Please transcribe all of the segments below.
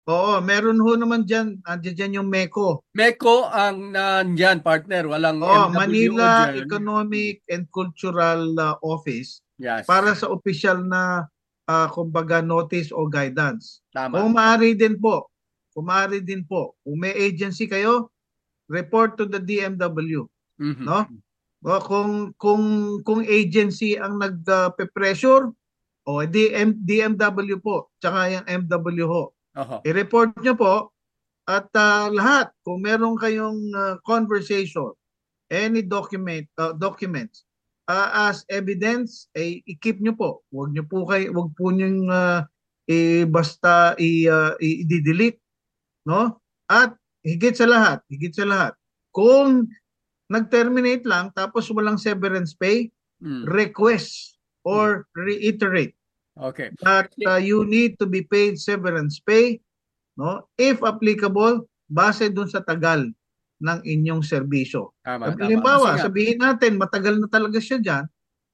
Oo, meron ho naman diyan, andiyan dyan yung MECO. MECO ang nandyan, partner. Walang Oo, MWO Manila dyan. Economic and Cultural Office para Yes, sa opisyal na kumbaga notice o guidance. tama. Kung maaari din po, kung may agency kayo, report to the DMW, Mhm. no? O kung agency ang nagpe-pressure, o DMW po, tsaka yung MW ho. Oho. I-report nyo po at lahat, kung meron kayong conversation, any documents as evidence, ay i-keep nyo po. Huwag po nyo basta i-delete, no? At higit sa lahat, kung nag-terminate lang tapos walang severance pay, Mm. request Mm. or reiterate Okay. that Kasi- you need to be paid severance pay, no? If applicable, base dun sa tagal ng inyong serbisyo. Tama, tama. Kasi Halimbawa, nga, sabihin natin matagal na talaga siya diyan,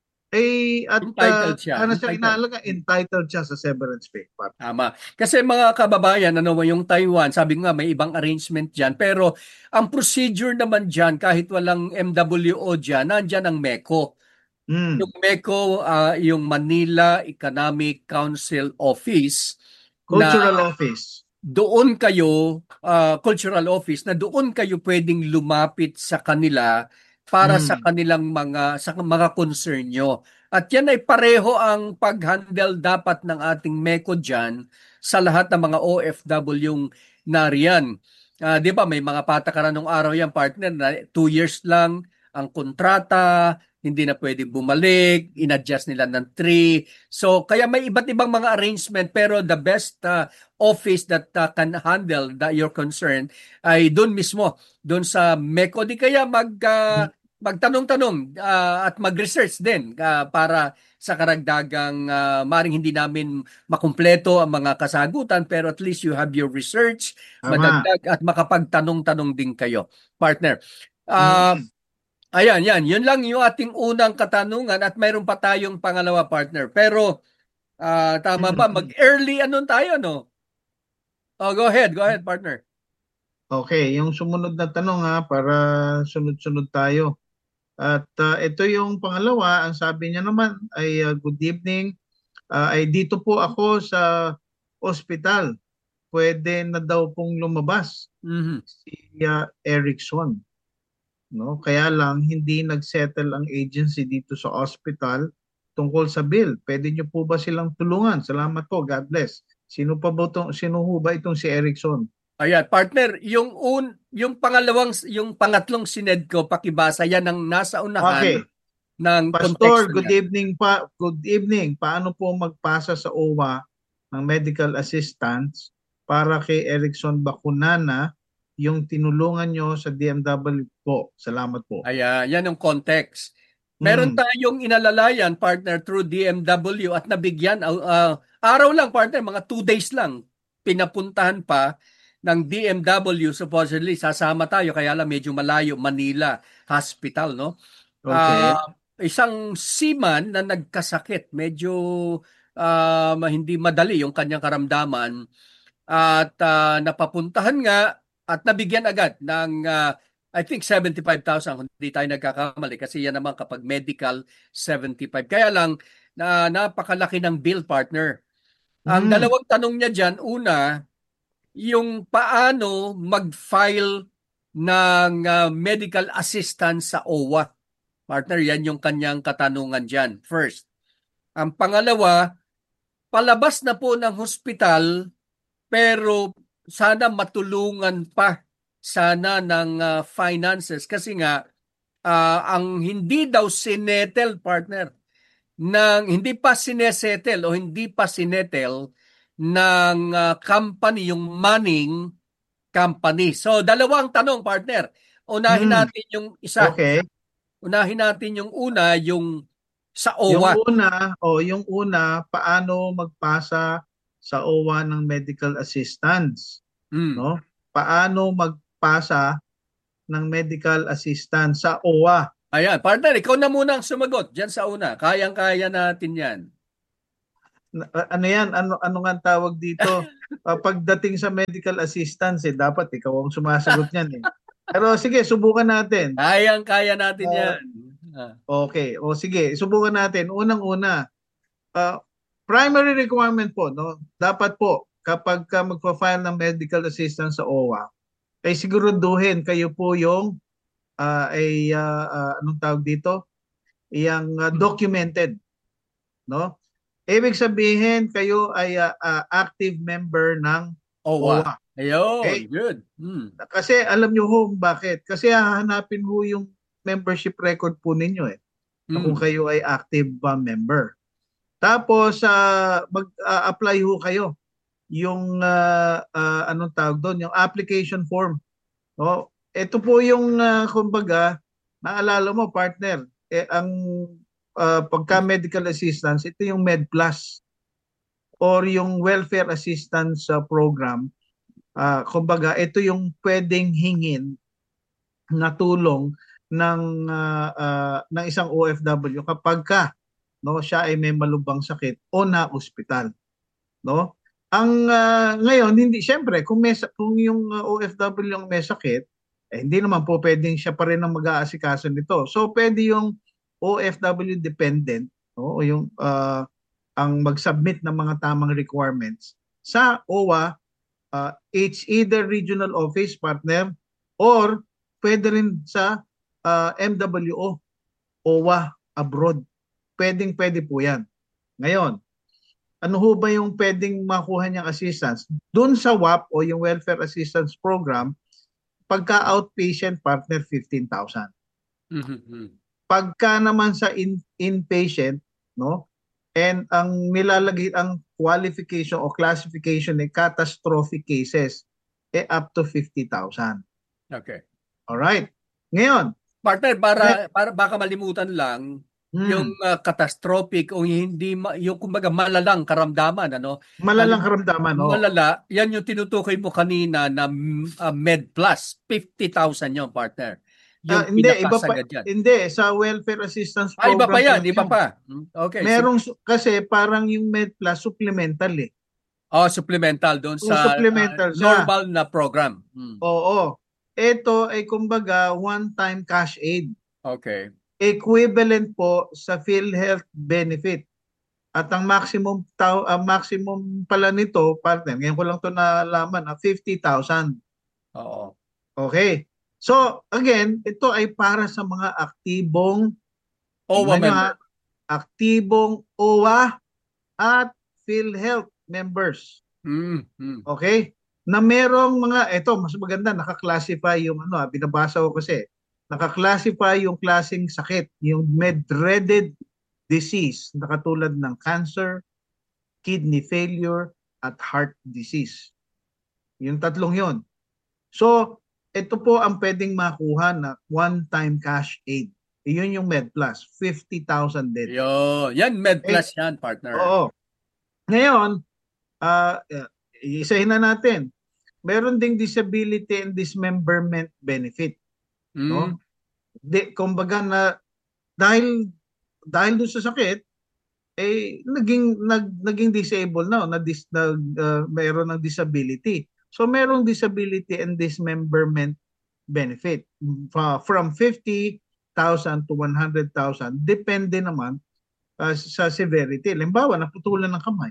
at entitled siya. sana siya Entitled. inaalaga, entitled siya sa severance pay, partner. Tama. Kasi mga kababayan, ano mo yung Taiwan, sabi nga may ibang arrangement diyan, pero ang procedure naman diyan kahit walang MWO diyan, nandiyan ang MECO. Yung Mm. MECO, yung Manila Economic Council Office na Cultural office. doon kayo, cultural office, na doon kayo pwedeng lumapit sa kanila para sa Mm. kanilang mga concern nyo. At yan ay pareho ang pag-handle dapat ng ating MECO dyan sa lahat ng mga OFW yung nariyan. Di ba may mga patakaran nung araw yan, partner, na 2 years lang ang kontrata, hindi na pwedeng bumalik, in-adjust nila ng 3. So, kaya may iba't ibang mga arrangement, pero the best office that can handle your concern ay doon mismo, doon sa MECO. Di kaya Mm. magtanong-tanong at mag-research din para sa karagdagang maring hindi namin makumpleto ang mga kasagutan, pero at least you have your research, Tama. madagdag at makapagtanong-tanong din kayo, partner. Ah, Mm. ayan, yan. Yun lang yung ating unang katanungan at mayroon pa tayong pangalawa, partner. Pero tama ba? Mm. Mag-early ano tayo, no? Oh, go ahead, partner. Okay, yung sumunod na tanong ha, para sunod-sunod tayo. At ito yung pangalawa, ang sabi niya naman ay good evening. Ay dito po ako sa ospital. Pwede na daw pong lumabas Mhm. si Erickson, no? Kaya lang hindi nagsettle ang agency dito sa hospital tungkol sa bill. Pwede niyo po ba silang tulungan? Salamat po. God bless. Sino ho ba itong si Erickson? Ayan, partner, yung yung pangatlong sined ko, pakibasa yan ang nasa unahan Okay. ng Pastor, konteksto good niyan. evening pa. Good evening. Paano po magpasa sa OWA ng medical assistance para kay Erickson Bacunana yung tinulungan nyo sa DMW po? Salamat po. Ayan, yan yung context. Meron Hmm. tayong inalalayan, partner, through DMW at nabigyan, araw lang, partner, mga 2 days lang, pinapuntahan pa ng DMW, supposedly, sasama tayo, kaya lang medyo malayo, Manila Hospital, no? Okay. Isang seaman na nagkasakit, medyo hindi madali yung kanyang karamdaman at napapuntahan nga at nabigyan agad ng I think 75,000 kung hindi tayo nagkakamali kasi yan naman kapag medical 75. Kaya lang napakalaki ng bill, partner. Ang Hmm. dalawang tanong niya diyan, una, yung paano mag-file ng medical assistance sa OWA. Partner, yan yung kanyang katanungan diyan. First. Ang pangalawa, palabas na po ng hospital pero sana matulungan pa sana ng finances kasi nga ang hindi daw sinetel, partner, ng hindi pa sinesettle o hindi pa sinetel ng company, yung Manning company. So dalawang tanong, partner. Unahin Hmm. natin yung isa. Okay. Unahin natin yung una, yung sa Yung OWA. una, paano magpasa sa OWA ng medical assistance, Hmm. no? Paano magpasa ng medical assistance sa OWA? Ayan, partner, ikaw na muna ang sumagot dyan sa una. Kayang-kaya natin yan. Ano yan? Ano nga ang tawag dito? pagdating sa medical assistance, dapat ikaw ang sumasagot niyan eh. Pero sige, subukan natin. Kayang-kaya natin Ah, yan. Ah, okay, o sige, subukan natin. Unang-una, ah, primary requirement po, no? Dapat po, kapag ka magpa-file ng medical assistance sa OWA, ay siguraduhin kayo po yung anong tawag dito? Yung documented, no? Ibig sabihin kayo ay active member ng OWA. OWA. Ayun, Okay? good. Hmm. Kasi alam nyo ho bakit? Kasi hahanapin ho yung membership record po ninyo kung Hmm. kayo ay active member. Tapos mag-apply ho kayo yung anong tawag doon, yung application form. No? Ito po yung kumbaga, naalala mo partner, ang pagka medical assistance, ito yung Med Plus or yung welfare assistance program. Kumbaga, ito yung pwedeng hingin na tulong ng isang OFW kapag ka no siya ay may malubhang sakit o na ospital, no? Ang ngayon hindi siyempre kung yung OFW yung may sakit, hindi naman po pwedeng siya pa rin ang mag-aasikaso nito. So pwede yung OFW dependent, no, o yung ang mag-submit ng mga tamang requirements sa OWA. It's either regional office partner or pwede rin sa MWO, OWA abroad. Pwedeng-pwede po yan. Ngayon, ano ho ba yung pwedeng makuha niyang assistance? Doon sa WAP o yung Welfare Assistance Program, pagka outpatient partner 15,000. Mhm. Pagka naman sa inpatient, no? And ang nilalagay ang qualification o classification ay catastrophic cases up to 50,000. Okay. All right. Ngayon, Partner, para baka malimutan lang yung hmm, catastrophic o hindi yung kumbaga malalang karamdaman ano. malalang karamdaman, oh. Malala, yan yung tinutukoy mo kanina na Med Plus, 50,000 yung partner. Yung Hindi, iba pa, pinakasagad yan. hindi, sa welfare assistance Iba pa program pa yan, lang iba yun. pa. Okay, sige. Merong, kasi parang yung MedPlus supplemental eh. Oh, supplemental doon Kung sa supplemental siya, normal na program. oo. Ito ay kumbaga one-time cash aid. Okay. Equivalent po sa PhilHealth benefit. At ang maximum pala nito, partner, ngayon ko lang to nalaman, 50,000. Oo. Okay. So, again, ito ay para sa mga aktibong, OWA tingnan nyo member. aktibong OWA at PhilHealth members. Mm. Okay? Na merong mga, ito, mas maganda, naka-classify yung binabasa ko kasi, naka-classify yung klaseng sakit, yung med-dreaded disease, na katulad ng cancer, kidney failure, at heart disease. Yung tatlong yon. So, ito po ang pwedeng makuha na one-time cash aid. Yun yung MedPlus, 50,000 din. Yan, Med Okay? Plus yan, partner. Oo. Ngayon, isahin na natin. Meron ding disability and dismemberment benefit, Mm. no? Kumbaga na dahil doon sa sakit naging disabled meron ng disability. So merong disability and dismemberment benefit from 50,000 to 100,000 depende naman sa severity. Halimbawa, naputulan ng kamay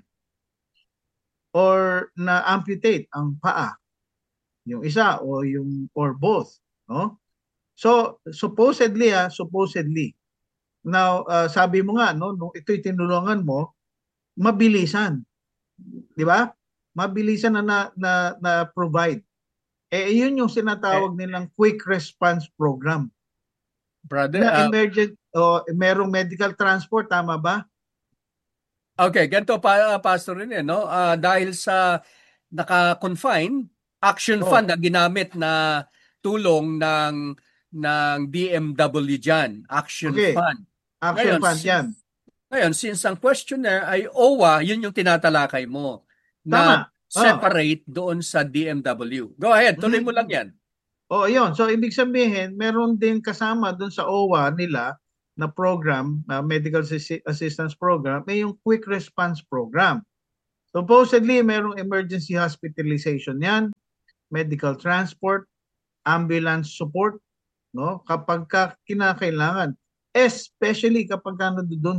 or na-amputate ang paa, yung isa or both, no? So supposedly now sabi mo nga no nung ito'y tinulungan mo, mabilisan, 'di ba? Mabilisan na provide. Yun yung Eh, sinatawag nilang quick response program. brother, Na emergent merong medical transport, tama ba? okay, ganito pa, Pastor rin no? Dahil sa naka-confine, Action Oh, Fund na ginamit na tulong ng DMW dyan. Action okay. Fund. Action Ngayon, fund 'yan. since ang questionnaire ay OWA, yun yung tinatalakay mo na Tama. Oh. separate doon sa DMW. Go ahead, tuloy mo lang Mm. yan. Oh, yun. So, ibig sabihin, meron din kasama dun sa OWA nila na program, Medical Assistance Program, may yung Quick Response Program. Supposedly, merong emergency hospitalization yan, medical transport, ambulance support, no? Kapag kinakailangan, especially kapag nandoon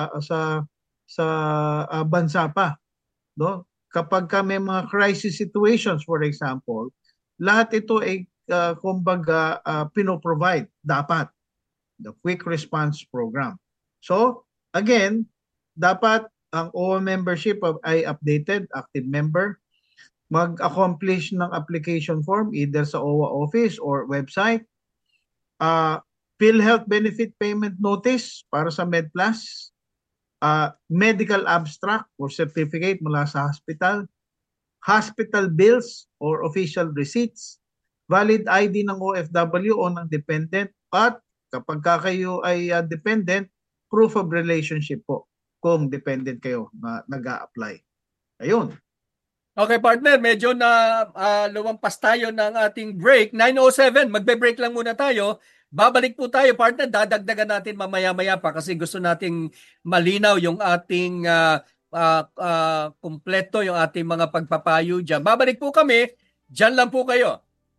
sa bansa pa, no? Kapag may mga crisis situations, for example, lahat ito ay kumbaga pinoprovide dapat the quick response program. So, again, dapat ang OWA membership ay updated, active member, mag-accomplish ng application form either sa OWA office or website, PhilHealth benefit payment notice para sa MedPlus, medical abstract or certificate mula sa hospital, hospital bills or official receipts, valid ID ng OFW o ng dependent, at kapag kayo ay dependent, proof of relationship po kung dependent kayo na nag-a-apply. Ayun. Okay, partner, medyo na lumampas tayo ng ating break. 9:07, magbe-break lang muna tayo. Babalik po tayo, partner. Dadagdagan natin mamaya-maya pa kasi gusto nating malinaw yung ating kumpleto, yung ating mga pagpapayo dyan. Babalik po kami. Dyan lang po kayo.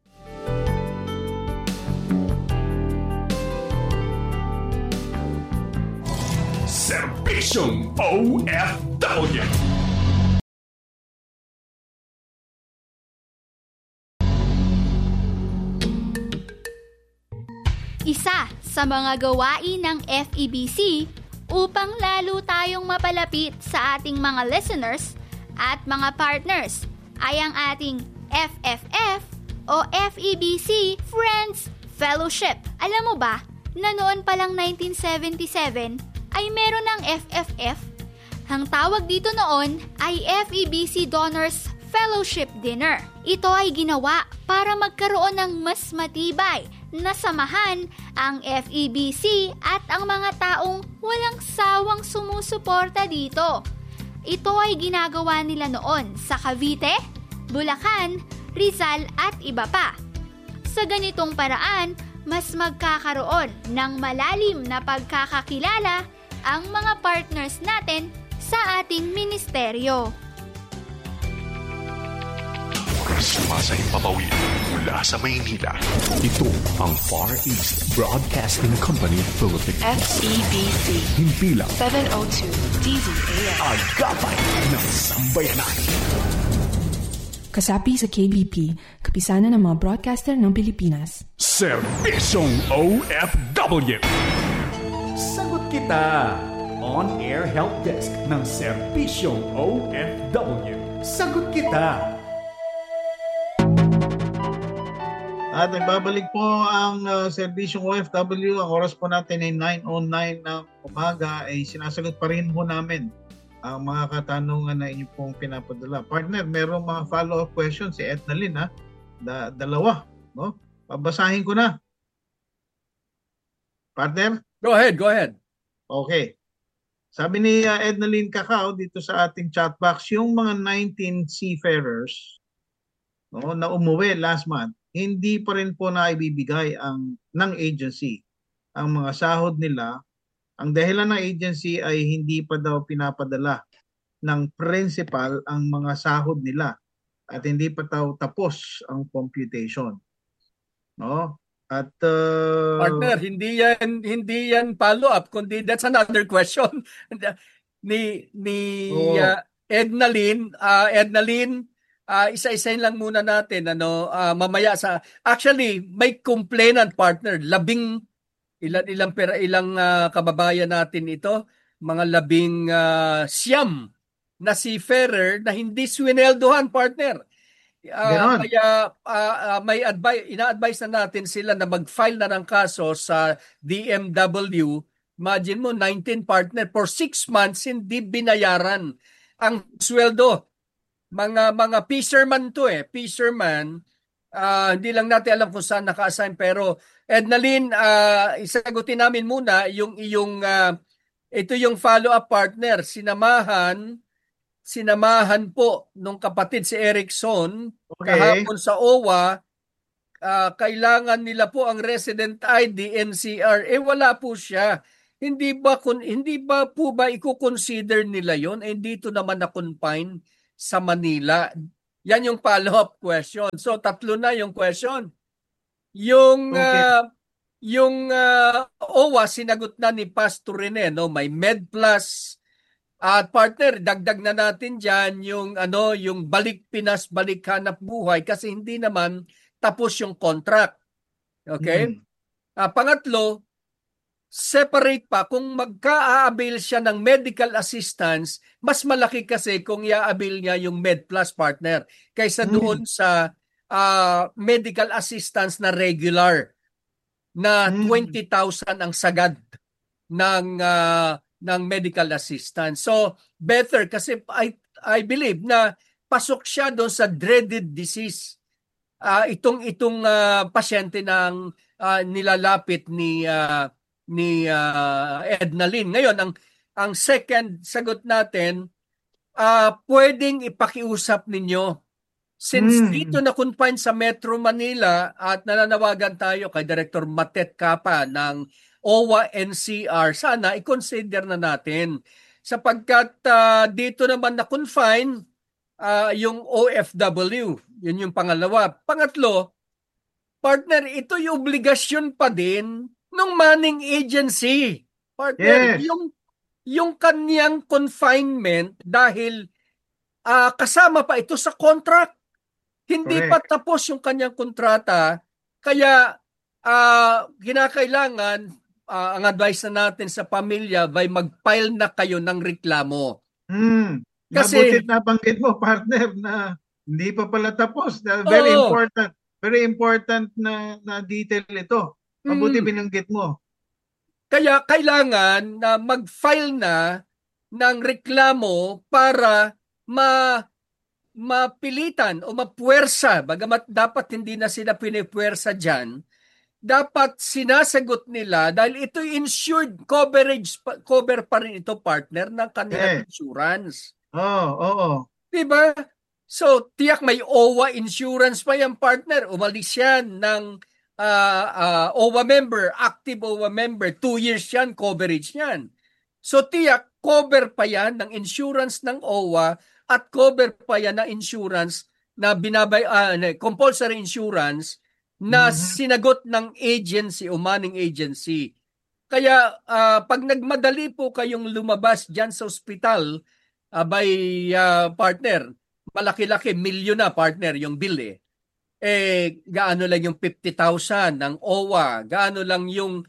Serbisyong OFW. Isa sa mga gawain ng FEBC upang lalo tayong mapalapit sa ating mga listeners at mga partners ay ang ating FFF o FEBC Friends Fellowship. Alam mo ba na noon palang 1977 ay meron ng FFF? Ang tawag dito noon ay FEBC Donors Fellowship Dinner. Ito ay ginawa para magkaroon ng mas matibay na samahan ang FEBC at ang mga taong walang sawang sumusuporta dito. Ito ay ginagawa nila noon sa Cavite, Bulacan, Rizal at iba pa. Sa ganitong paraan, mas magkakaroon ng malalim na pagkakakilala ang mga partners natin sa ating ministeryo. Sumasahing papawid mula sa Maynila. Ito ang Far East Broadcasting Company Philippines. FEBC. Himpilang 702 DZAM. Agapay ng Sambayanan. Kasapi sa KBP, kapisanan ng mga broadcaster ng Pilipinas. Serbisyong OFW. Sagot kita! On-air help desk ng Serbisyong OFW. Sagot kita! At nagbabalik po ang serbisyong OFW. Ang oras po natin ay 9:09 ng umaga. Ay sinasagot pa rin po namin ang mga katanungan na inyo pong pinapadala. Partner, merong mga follow-up questions si Edna Lynn, ha? Dalawa, no? Babasahin ko na. Partner? Go ahead. Okay. Sabi ni Edna Lynn Cacao dito sa ating chat box, yung mga 19 seafarers, no, na umuwi last month, hindi pa rin po naibibigay ng agency ang mga sahod nila. Ang dahilan ng agency ay hindi pa daw pinapadala ng principal ang mga sahod nila at hindi pa daw tapos ang computation. No? At Partner, hindi yan follow up kundi that's another question. ni Edna Lynn, isa-isahin lang muna natin mamaya sa actually may complainant, partner, ilang kababayan natin ito, mga 19 na seafarer na hindi swineldohan, partner. Kaya ina-advise na natin sila na mag-file na ng kaso sa DMW. Imagine mo, 19 partner for 6 months hindi binayaran ang sweldo. Mga fisherman to fisherman. Hindi lang natin alam kung saan naka-assign, pero Edna Lynn, isagutin namin muna yung iyong ito yung follow-up, partner. Sinamahan po nung kapatid si Erickson kahapon sa OWA. Kailangan nila po ang resident ID, NCR. Wala po siya. Hindi ba po ba i-consider nila yon? Dito naman na confine sa Manila? Yan yung follow-up question. So tatlo na yung question. Yung Okay. OWA sinagot na ni Pastor Rene, no? May MedPlus at partner, dagdag na natin diyan yung Balik Pinas, Balik Hanap Buhay kasi hindi naman tapos yung contract. Okay? Pangatlo, separate pa kung magka-avail siya ng medical assistance, mas malaki kasi kung i-avail niya yung MedPlus partner kaysa doon sa medical assistance na regular na 20,000 ang sagad ng medical assistance. So better kasi I believe na pasok siya doon sa dreaded disease. Itong pasyente ng nilalapit ni Edna Lynn. Ngayon ang second sagot natin, pwedeng ipakiusap ninyo. Since dito na confine sa Metro Manila at nananawagan tayo kay Director Matet Capa ng OWA NCR, sana i-consider na natin sapagkat dito naman na confine yung OFW. Yun yung pangalawa. Pangatlo, partner, ito yung obligasyon pa din ng manning agency. Partner, Yes. yung kanyang confinement dahil kasama pa ito sa contract. Hindi pa tapos yung kanyang kontrata, kaya kinakailangan, ang advice na natin sa pamilya, ay mag-file na kayo ng reklamo. Kasi, Mabutit na banggit mo, partner, na hindi pa pala tapos. Very important na detail ito. Mabuti binanggit mo. Kaya kailangan na mag-file na ng reklamo para mapilitan o mapuwersa, bagamat dapat hindi na sila pinipuwersa dyan, dapat sinasagot nila dahil ito insured cover pa rin ito, partner, ng kanilang insurance. Oo. Diba? So, tiyak may OWA insurance pa yan, partner. Umalis yan ng OWA member, active OWA member, 2 years yan, coverage yan. So, tiyak, cover pa yan ng insurance ng OWA at cover pa yan ng insurance na compulsory insurance na sinagot ng agency o manning agency. Kaya pag nagmadali po kayong lumabas dyan sa ospital by partner, malaki-laki, milyon na partner yung bill gaano lang yung 50,000 ng OWA, gaano lang yung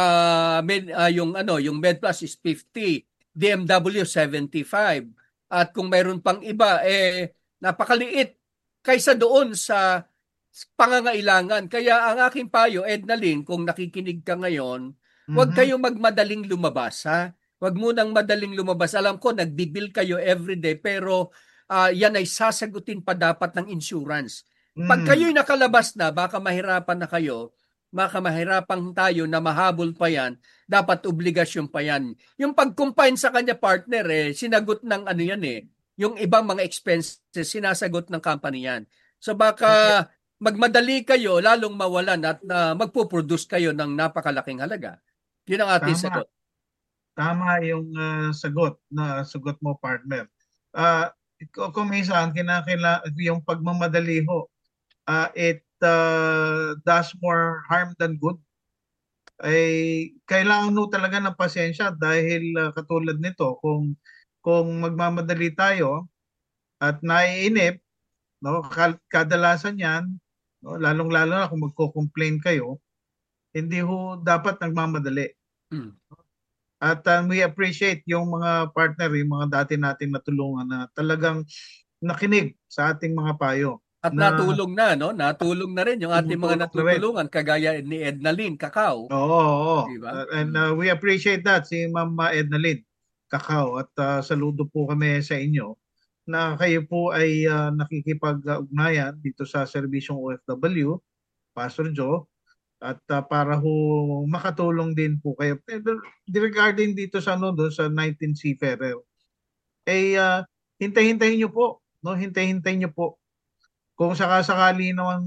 yung MedPlus is 50, DMW 75. At kung mayroon pang iba, napakaliit kaysa doon sa pangangailangan. Kaya ang aking payo, Edna Lynn, kung nakikinig ka ngayon, huwag kayo magmadaling lumabas. Huwag munang madaling lumabas. Alam ko, nagbibil kayo everyday, pero yan ay sasagutin pa dapat ng insurance. Pag kayo'y nakalabas na, baka mahirapan na kayo, baka mahirapan tayo na mahabol pa yan, dapat obligasyon pa yan. Yung pag-confine sa kanya partner, sinagot ng yung ibang mga expenses, sinasagot ng company yan. So baka magmadali kayo, lalong mawalan at magpo-produce kayo ng napakalaking halaga. Yun ang ating sagot. Tama yung sagot mo, partner. Kung minsan, yung pagmamadali ho, it does more harm than good. Ay kailangan no talaga ng pasensya dahil katulad nito, kung magmamadali tayo at naiinip, no, kadalasan yan, no, lalong-lalo na kung magko-complain kayo, hindi ho dapat nagmamadali. At we appreciate yung mga partner, yung mga dati nating natulungan na talagang nakinig sa ating mga payo. At natulong na, no? Natulong na rin yung ating mga natutulungan, kagaya ni Edna Lynn Cacao. Oo. Diba? And we appreciate that, si Ma'am Edna Lynn Cacao. At saludo po kami sa inyo na kayo po ay nakikipag-ugnayan dito sa Serbisyong OFW, Pastor Joe, at para ho makatulong din po kayo. Regarding dito sa sa 19 Seafarer, hintay-hintayin nyo po, no? Hintay-hintayin nyo po. Kung sakasakali naman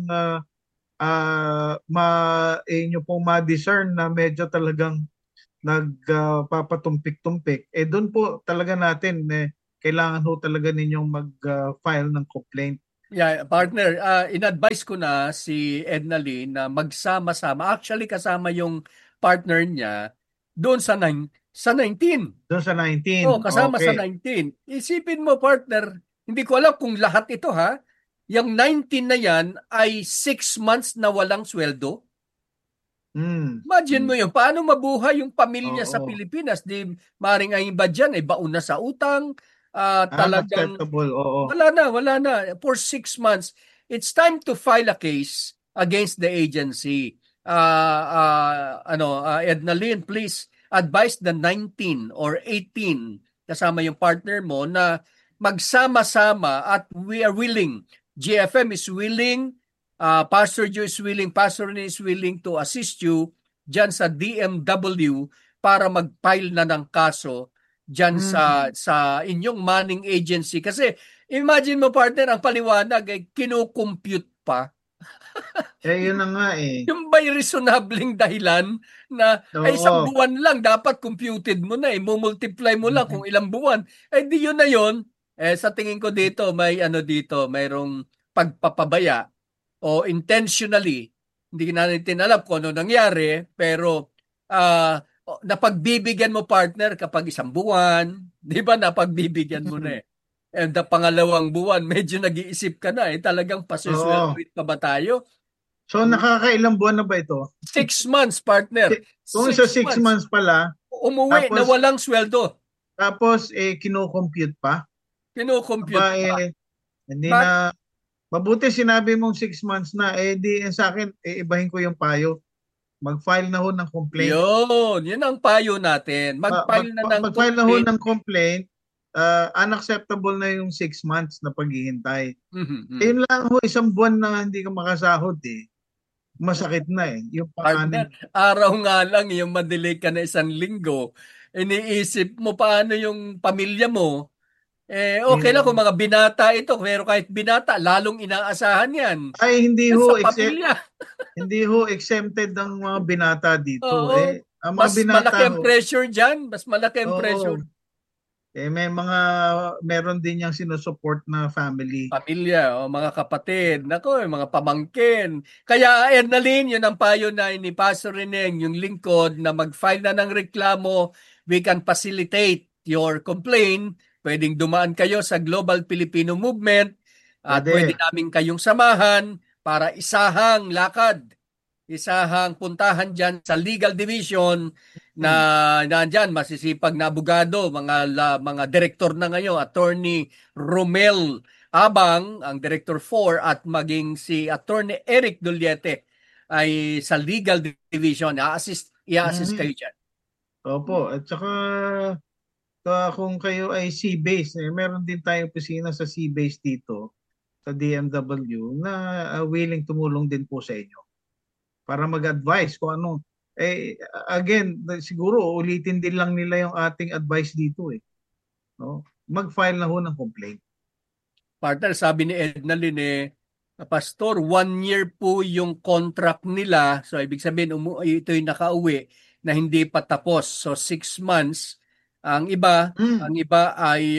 inyo pong ma-discern na medyo talagang nagpapatumpik-tumpik, doon po talaga natin kailangan ho talaga ninyong mag-file ng complaint. Yeah, partner, in-advise ko na si Edna Lee na magsama-sama. Actually, kasama yung partner niya doon sa 19. Doon sa 19. Oh, kasama sa Okay. 19. Isipin mo, partner, hindi ko alam kung lahat ito ha. Yung 19 na yan ay 6 months na walang sweldo. Imagine mo yun, paano mabuhay yung pamilya sa Oo. Pilipinas? Di maring ang iba dyan, baon na sa utang. Talagang Unacceptable. Oo. wala na. For 6 months, it's time to file a case against the agency. Edna Lynn, please advise the 19 or 18 kasama yung partner mo na magsama-sama at we are willing. GFM is willing, Pastor Joe is willing, Pastor Rin is willing to assist you dyan sa DMW para mag-file na ng kaso dyan sa inyong manning agency. Kasi imagine mo, partner, ang paliwanag ay kinukompute pa. Yun na nga eh. Yung ba'y reasonabling dahilan na ay isang buwan lang dapat computed mo na multiply mo lang kung ilang buwan. Di yun na yun. Sa tingin ko dito, mayroong pagpapabaya o intentionally, hindi natin alam kung ano nangyari, pero napagbibigyan mo, partner, kapag isang buwan, di ba napagbibigyan mo na eh. And the pangalawang buwan, medyo nag-iisip ka na talagang pasisweldoin pa ba tayo? So nakakailang buwan na ba ito? 6 months, partner. Kung sa 6 months pala, umuwi tapos, na walang sweldo. Tapos kino-compute pa? Kino-compute pa. Hindi na, mabuti sinabi mong 6 months na, di sa akin, ibahin ko yung payo. Mag-file na ho ng complaint. Yun ang payo natin. Mag-file na ho ng complaint. Unacceptable na yung 6 months na paghihintay. Yun lang ho, isang buwan na hindi ka makasahod eh. Masakit na eh. Yung partner, araw nga lang yung madelay ka na 1 linggo. Iniisip mo paano yung pamilya mo. Okay lang kung mga binata ito, pero kahit binata, lalong inaasahan yan. Ay, hindi ho, hindi ho exempted ang mga binata dito. Ang mga mas binata malaki ang pressure dyan. Mas malaki ang pressure. Meron din yung sinusupport na family. Pamilya, mga kapatid, mga pamangkin. Kaya, Ernalyn, yun ang payo na ni Pastor Reneng, yung lingkod na mag-file na ng reklamo, we can facilitate your complaint. Pwedeng dumaan kayo sa Global Filipino Movement at pwede namin kayong samahan para isahang lakad, isahang puntahan dyan sa legal division na nandyan, masisipag na abogado, mga direktor na ngayon, Attorney Romel Abang, ang Director 4, at maging si Attorney Eric Duliete ay sa legal division. I-assist kayo dyan. Opo, at saka kung kayo ay C-base, meron din tayong opisina sa C-base dito sa DMW na willing tumulong din po sa inyo para mag-advise kung ano. Again, siguro ulitin din lang nila yung ating advice dito eh. No? Mag-file na ho ng complaint. Partner, sabi ni Edna Line, Pastor, 1 year po yung contract nila. So, ibig sabihin, ito'y nakauwi na hindi pa tapos. So, 6 months. Ang iba ay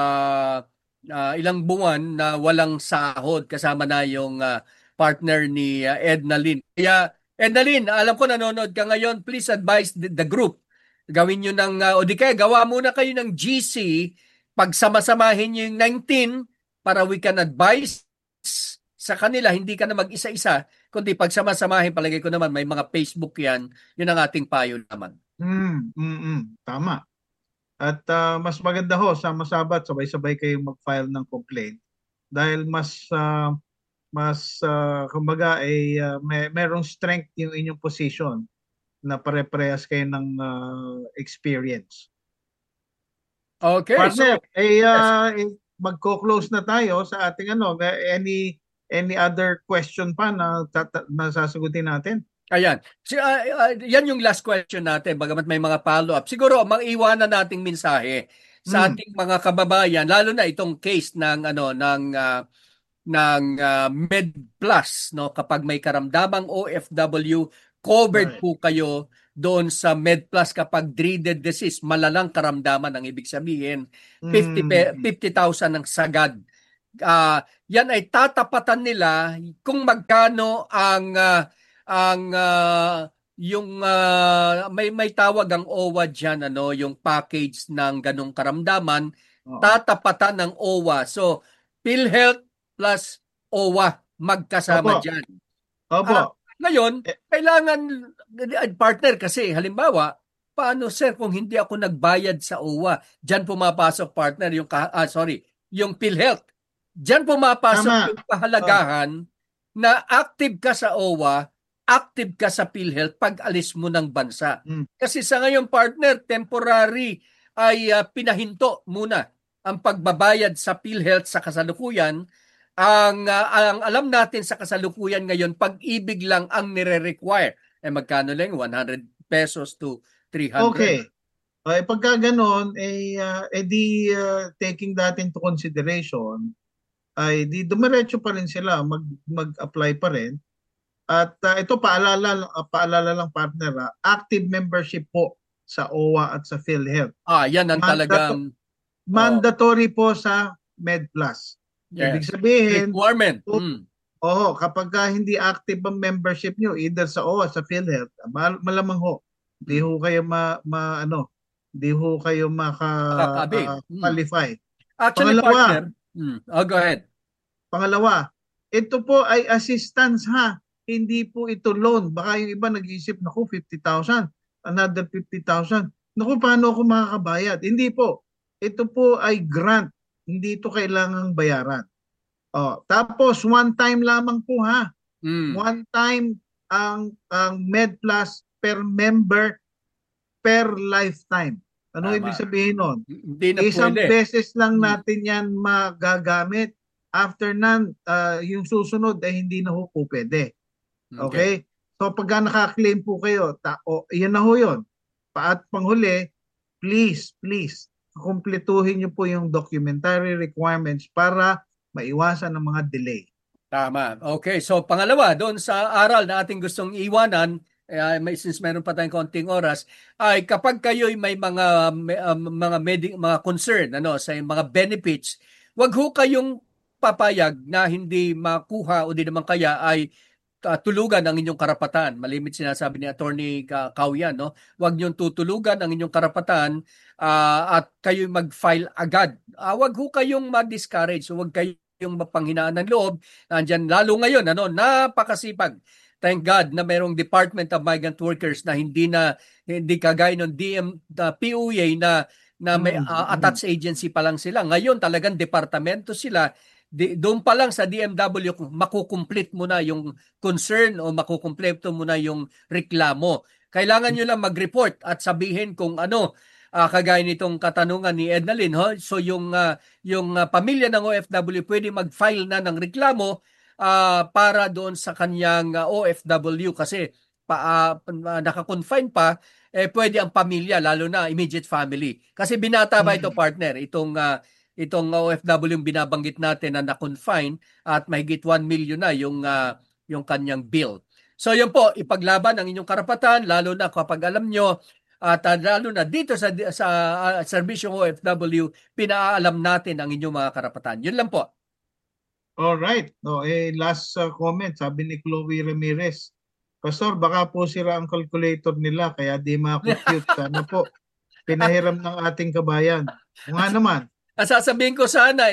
ilang buwan na walang sahod kasama na yung partner ni Edna Line. Kaya, Edna Line, alam ko nanonood ka ngayon, please advise the group. Gawin nyo o di kaya gawa muna kayo ng GC, pagsama-samahin nyo yung 19 para we can advise sa kanila, hindi ka na mag-isa-isa, kundi pagsama-samahin, palagay ko naman, may mga Facebook yan, yun ang ating payo naman. Tama. At mas maganda ho, sama-sabat, sabay-sabay kayong mag-file ng complaint dahil mas kumbaga ay merong strength yung inyong position na pare-parehas kayo ng experience. Okay. Partner, magko-close na tayo sa ating any other question pa na sasagutin natin? Ayan. Yan yung last question natin, bagamat may mga follow-up. Siguro, mag-iwanan nating mensahe sa ating mga kababayan, lalo na itong case ng MedPlus, no? Kapag may karamdamang OFW, covered po kayo doon sa MedPlus kapag dreaded disease, malalang karamdaman ang ibig sabihin, 50,000 ang sagad. Yan ay tatapatan nila kung magkano may tawag ang OWA diyan, yung package ng ganong karamdaman, tatapatan ng OWA. So PhilHealth plus OWA magkasama Opo. diyan. Opo. Ngayon, kailangan partner kasi halimbawa, paano sir kung hindi ako nagbayad sa OWA? Diyan pumapasok partner yung PhilHealth. Diyan pumapasok Tama. yung kahalagahan na active ka sa OWA, active ka sa PhilHealth pag alis mo ng bansa. Kasi sa ngayon partner, temporary ay pinahinto muna ang pagbabayad sa PhilHealth sa kasalukuyan. Ang alam natin sa kasalukuyan ngayon, pag-ibig lang ang nire-require. Magkano lang? 100 pesos to 300. Okay. Pagka ganon, taking that into consideration, ay di dumiretso pa rin sila, mag-apply pa rin. At ito paalala lang partner, active membership po sa OWA at sa PhilHealth. Yan ang talagang mandatory po sa MedPlus. Yes. Ibig sabihin, requirement. Kapag hindi active ang membership nyo either sa OWA sa PhilHealth, malamang ho, hindi ho kayo qualify. Actually, Pangalawa, partner, go ahead. Pangalawa, ito po ay assistance ha. Hindi po ito loan. Baka yung iba nag-iisip, naku, 50,000, another 50,000. Naku, paano ako makakabayad? Hindi po. Ito po ay grant. Hindi ito kailangang bayaran. Tapos, one time lamang po ha. One time ang MedPlus per member per lifetime. Ano ibig sabihin nun? Isang beses lang natin yan magagamit. After nan, yung susunod ay hindi na ho po pwede. Okay? So pagka naka-claim po kayo, yan na ho yun. At panghuli, please, kumpletuhin nyo po yung documentary requirements para maiwasan ng mga delay. Tama. Okay, so pangalawa, doon sa aral na ating gustong iwanan, since meron pa tayong konting oras, ay kapag kayo'y may mga concern sa mga benefits, wag ho kayong papayag na hindi makuha o di naman kaya ay tulugan ang inyong karapatan. Malimit sinasabi ni Attorney Cauyan, no? Huwag niyong tutulugan ang inyong karapatan at kayo'y mag-file agad. Huwag ho kayong ma-discourage. Huwag kayong mapanghinaan ng loob. Nandiyan, lalo ngayon, napakasipag. Thank God na mayroong Department of Migrant Workers na hindi kagaya ng PUA na may attached agency pa lang sila. Ngayon talagang departamento sila. Doon pa lang sa DMW, makukumplete mo na yung concern o makukumpleto mo na yung reklamo. Kailangan nyo lang mag-report at sabihin kung kagaya nitong katanungan ni Ednalyn. So yung pamilya ng OFW pwede mag-file na ng reklamo para doon sa kanyang OFW kasi naka-confine pa, pwede ang pamilya, lalo na immediate family. Kasi binata ba ito, partner? Itong OFW yung binabanggit natin na na-confine at mahigit 1 million na yung kanyang bill. So yun po, ipaglaban ang inyong karapatan, lalo na kapag alam nyo at lalo na dito sa serbisyong OFW, pinaalam natin ang inyong mga karapatan. Yun lang po. Alright. Last comment, sabi ni Chloe Ramirez, Pastor, baka po sira ang calculator nila kaya di ma-compute. Sana po, pinahiram ng ating kabayan. Nga naman. Sasabihin ko sana,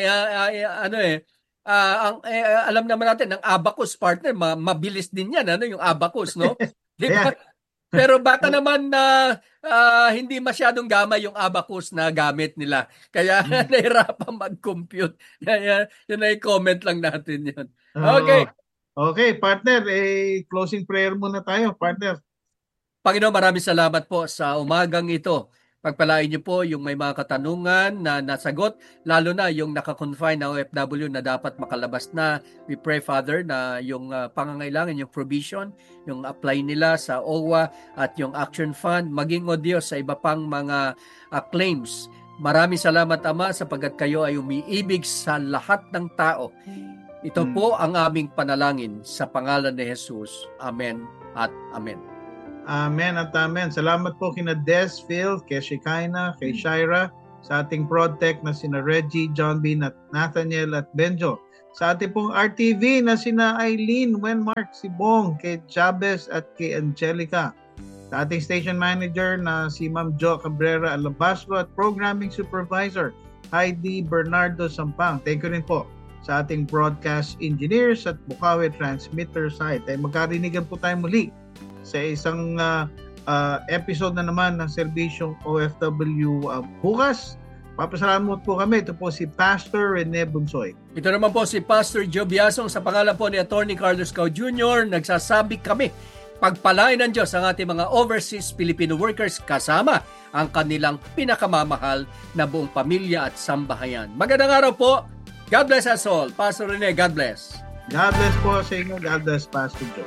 alam naman natin, ang abacus, partner, mabilis din yan, yung abacus, no? Diba? Yeah. Pero baka naman hindi masyadong gamay yung abacus na gamit nila. Kaya nahirapan mag-compute. Yun ay comment lang natin yun. Okay. Okay, partner, closing prayer muna tayo, partner. Panginoon, maraming salamat po sa umagang ito. Pagpalain niyo po yung may mga katanungan na nasagot, lalo na yung naka-confine na OFW na dapat makalabas na. We pray, Father, na yung pangangailangan, yung provision, yung apply nila sa OWA at yung Action Fund, maging o Diyos sa iba pang mga claims. Maraming salamat, Ama, sapagkat kayo ay umiibig sa lahat ng tao. Ito po ang aming panalangin sa pangalan ni Jesus. Amen at Amen. Amen at amen. Salamat po kina Des, Phil, kay Shekinah, kay Shira, sa ating ProdTech na sina Reggie, John B, Nathaniel at Benjo. Sa ating pong RTV na sina Eileen, Wenmark, si Bong, kay Chavez at kay Angelica. Sa ating station manager na si Ma'am Jo Cabrera Alabastro at programming supervisor Heidi Bernardo Sampang. Thank you rin po sa ating broadcast engineers at Bukawi transmitter site. Ay magkarinigan po tayo muli sa isang episode na naman ng Serbisyong OFW bukas. Papasalamat po kami. Ito po si Pastor Rene Bunsoy. Ito naman po si Pastor Joe Biasong sa pangalan po ni Attorney Carlos Cao Jr. Nagsasabi kami, pagpalain ng Diyos ang ating mga overseas Filipino workers kasama ang kanilang pinakamamahal na buong pamilya at sambahayan. Magandang araw po. God bless us all. Pastor Rene, God bless. God bless po sa inyo. God bless Pastor Joe.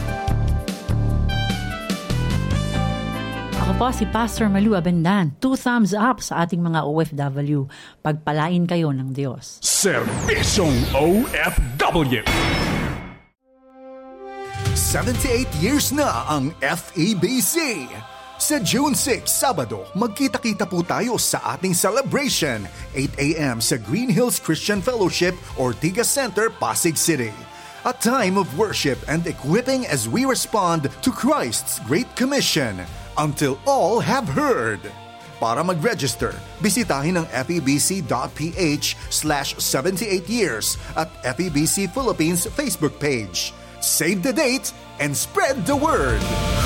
Ako po si Pastor Malu Abendan. 2 thumbs up sa ating mga OFW. Pagpalain kayo ng Diyos. Serbisyong OFW. 78 years na ang FEBC. Sa June 6, Sabado, magkita-kita po tayo sa ating celebration. 8 a.m. sa Green Hills Christian Fellowship, Ortigas Center, Pasig City. A time of worship and equipping as we respond to Christ's Great Commission. Until all have heard. Para mag-register, bisitahin ang febc.ph/78years at FEBC Philippines Facebook page. Save the date and spread the word!